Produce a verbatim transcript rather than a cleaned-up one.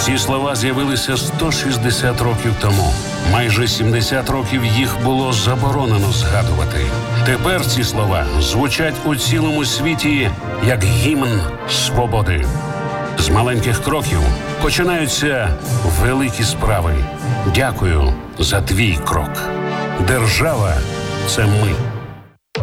Ці слова з'явилися сто шістдесят років тому. Майже сімдесят років їх було заборонено згадувати. Тепер ці слова звучать у цілому світі як гімн свободи. З маленьких кроків починаються великі справи. Дякую за твій крок. Держава – це ми.